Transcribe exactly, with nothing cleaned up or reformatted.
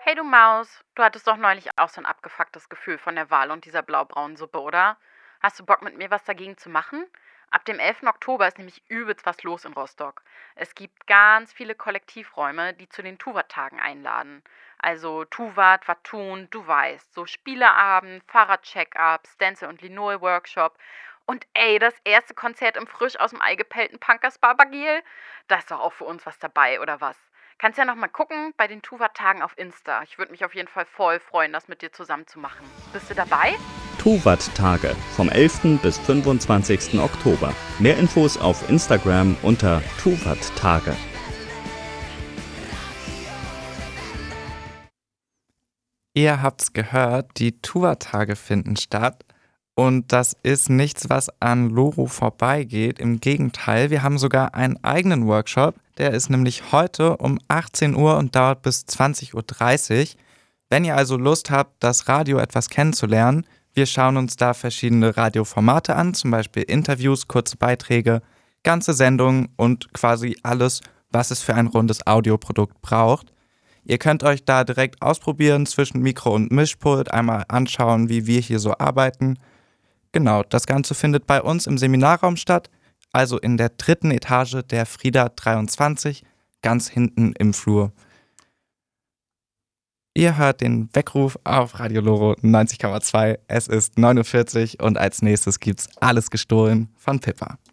Hey du Maus, du hattest doch neulich auch so ein abgefucktes Gefühl von der Wahl und dieser blaubraunen Suppe, oder? Hast du Bock mit mir was dagegen zu machen? Ab dem elften Oktober ist nämlich übelst was los in Rostock. Es gibt ganz viele Kollektivräume, die zu den Tuvat-Tagen einladen. Also Tuvat, was tun, du weißt. So Spieleabend, Fahrrad-Check-up, Stencil- und Linol-Workshop. Und ey, das erste Konzert im frisch aus dem Ei gepellten Punkers Barbagiel? Da ist doch auch für uns was dabei, oder was? Kannst ja noch mal gucken bei den Tuvat-Tagen auf Insta. Ich würde mich auf jeden Fall voll freuen, das mit dir zusammen zu machen. Bist du dabei? Tuvat-Tage vom elften bis fünfundzwanzigsten Oktober. Mehr Infos auf Instagram unter Tuvat-Tage. Ihr habt's gehört, die Tuvat-Tage finden statt. Und das ist nichts, was an Loro vorbeigeht. Im Gegenteil, wir haben sogar einen eigenen Workshop. Der ist nämlich heute um achtzehn Uhr und dauert bis zwanzig Uhr dreißig. Wenn ihr also Lust habt, das Radio etwas kennenzulernen, wir schauen uns da verschiedene Radioformate an, zum Beispiel Interviews, kurze Beiträge, ganze Sendungen und quasi alles, was es für ein rundes Audioprodukt braucht. Ihr könnt euch da direkt ausprobieren zwischen Mikro und Mischpult, einmal anschauen, wie wir hier so arbeiten. Genau, das Ganze findet bei uns im Seminarraum statt, also in der dritten Etage der Frieda dreiundzwanzig, ganz hinten im Flur. Ihr hört den Weckruf auf Radio Loro neunzig Komma zwei. Es ist neun Uhr vierzig und als nächstes gibt's Alles gestohlen von Pippa.